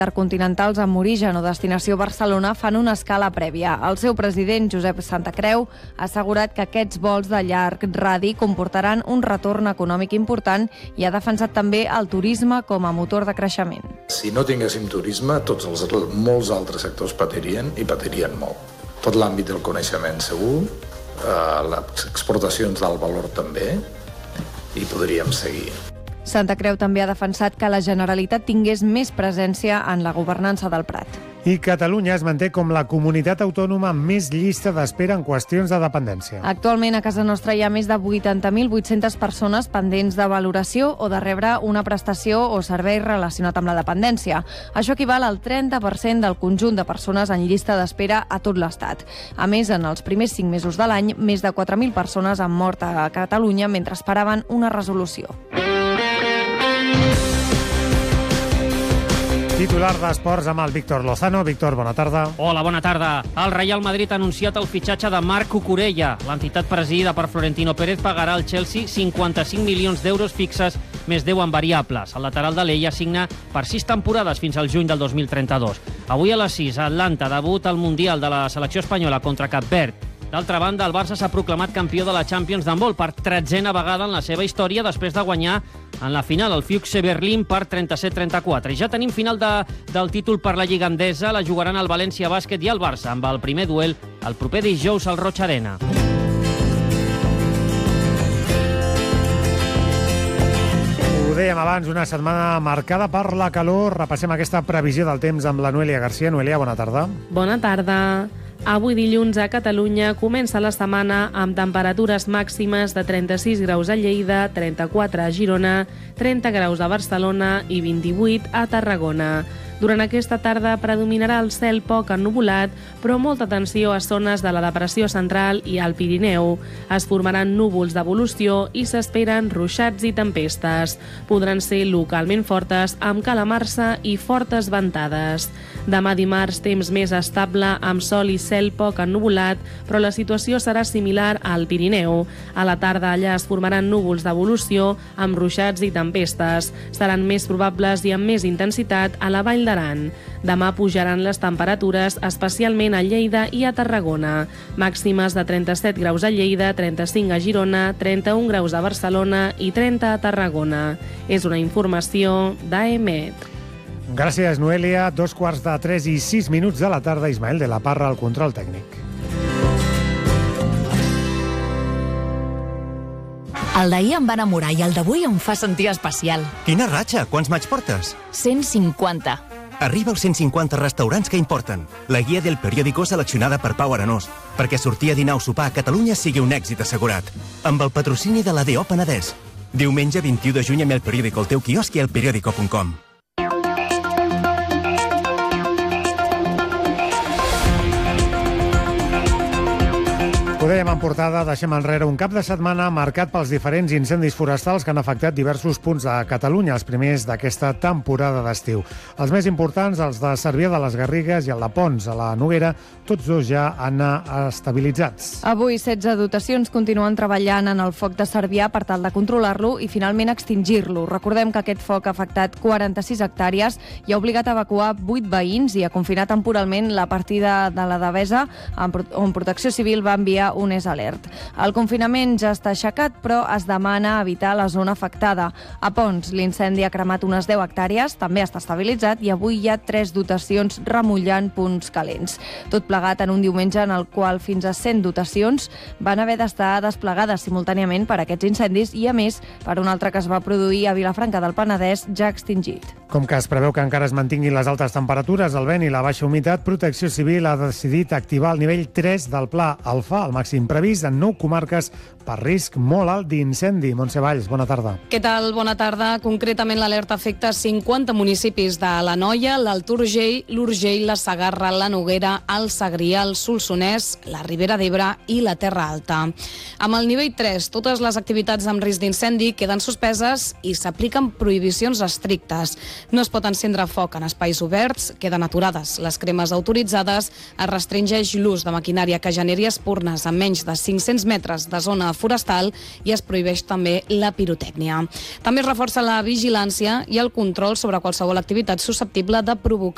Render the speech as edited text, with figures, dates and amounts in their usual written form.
intercontinentals amb origen o destinació Barcelona fan una escala prèvia. El seu president, Josep Santacreu, ha assegurat que aquests vols de llarg radi comportaran un retorn econòmic important i ha defensat també el turisme com a motor de creixement. Si no tinguéssim turisme, molts altres sectors patirien i patirien molt. Tot l'àmbit del coneixement segur, les exportacions d'alt valor també, i podríem seguir. Santacreu també ha defensat que la Generalitat tingués més presència en la governança del Prat. I Catalunya es manté com la comunitat autònoma amb més llista d'espera en qüestions de dependència. Actualment a casa nostra hi ha més de 80.800 persones pendents de valoració o de rebre una prestació o servei relacionat amb la dependència. Això equival al 30% del conjunt de persones en llista d'espera a tot l'Estat. A més, en els primers 5 mesos de l'any, més de 4.000 persones han mort a Catalunya mentre esperaven una resolució. Titular d'Esports amb el Víctor Lozano. Víctor, bona tarda. Hola, bona tarda. El Real Madrid ha anunciat el fitxatge de Marc Cucurella. L'entitat presidida per Florentino Pérez pagarà al Chelsea 55 milions d'euros fixes, més 10 en variables. El lateral de l'Ella signa per 6 temporades fins al juny del 2032. Avui a les 6, a Atlanta, debut al Mundial de la selecció espanyola contra Cap Verd. D'altra banda, el Barça s'ha proclamat campió de la Champions d'handbol per 13a vegada en la seva història després de guanyar en la final el Füchse Berlín per 37-34. I ja tenim final del títol per la Lliga Endesa. La jugaran el València Bàsquet i el Barça amb el primer duel el proper dijous al Roig Arena. Ho dèiem abans, una setmana marcada per la calor. Repassem aquesta previsió del temps amb la Noelia Garcia. Noelia, bona tarda. Bona tarda. Avui dilluns a Catalunya comença la setmana amb temperatures màximes de 36 graus a Lleida, 34 a Girona, 30 graus a Barcelona i 28 a Tarragona. Durant aquesta tarda predominarà el cel poc ennuvolat, però molta atenció a zones de la depressió central i al Pirineu. Es formaran núvols d'evolució i s'esperen ruixats i tempestes. Podran ser localment fortes amb calamarsa i fortes ventades. Demà dimarts, temps més estable amb sol i cel poc ennuvolat, però la situació serà similar al Pirineu. A la tarda allà es formaran núvols d'evolució amb ruixats i tempestes. Seran més probables i amb més intensitat a la Vall d'Aran. Demà pujaran les temperatures, especialment a Lleida i a Tarragona. Màximes de 37 graus a Lleida, 35 a Girona, 31 graus a Barcelona i 30 a Tarragona. És una informació d'AEMET. Gràcies, Noelia. 2:45 i 6 minuts de la tarda. Ismael de la Parra, al control tècnic. El d'ahir em va enamorar i el d'avui em fa sentir especial. Quina ratxa! Quants maig portes? 150. Arriba als 150 restaurants que importen. La guia del periòdico seleccionada per Pau Arenós, perquè sortir a dinar o sopar a Catalunya sigui un èxit assegurat. Amb el patrocini de l'ADO Penedès. Diumenge 21 de juny amb el periòdico al teu quiosc i al periódico.com. Ho dèiem en portada, deixem enrere un cap de setmana marcat pels diferents incendis forestals que han afectat diversos punts de Catalunya, els primers d'aquesta temporada d'estiu. Els més importants, els de Cervià de les Garrigues i el de Pons, a la Noguera, tots dos ja han estabilitzats. Avui 16 dotacions continuen treballant en el foc de Cervià per tal de controlar-lo i finalment extingir-lo. Recordem que aquest foc ha afectat 46 hectàrees i ha obligat a evacuar 8 veïns i a confinar temporalment la partida de la Devesa, on Protecció Civil va enviar un alert. El confinament ja està aixecat, però es demana evitar la zona afectada. A Pons, l'incendi ha cremat unes 10 hectàrees, també està estabilitzat i avui hi ha 3 dotacions remullant punts calents. Tot plegat en un diumenge en el qual fins a 100 dotacions van haver d'estar desplegades simultàniament per aquests incendis i, a més, per un altre que es va produir a Vilafranca del Penedès, ja extingit. Com que es preveu que encara es mantinguin les altes temperatures, el vent i la baixa humitat, Protecció Civil ha decidit activar el nivell 3 del Pla Alfa, el màxim previst en 9 comarques per risc molt alt d'incendi. Montse Valls, bona tarda. Què tal? Bona tarda. Concretament l'alerta afecta 50 municipis de l'Anoia, l'Alt Urgell, l'Urgell, la Segarra, la Noguera, el Segrià, el Solsonès, la Ribera d'Ebre i la Terra Alta. Amb el nivell 3, totes les activitats amb risc d'incendi queden suspeses i s'apliquen prohibicions estrictes. No es pot encendre foc en espais oberts, queden aturades les cremes autoritzades, es restringeix l'ús de maquinària que generi espurnes a menys de 500 metres de zona forestal i es prohibeix també la pirotècnia. També es reforça la vigilància i el control sobre qualsevol activitat susceptible de provocar